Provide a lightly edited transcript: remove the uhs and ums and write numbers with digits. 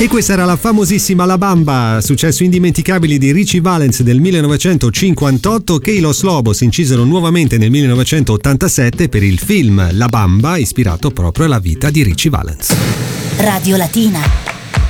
E questa era la famosissima La Bamba, successo indimenticabile di Richie Valens del 1958, che i Los Lobos incisero nuovamente nel 1987 per il film La Bamba, ispirato proprio alla vita di Richie Valens. Radio Latina.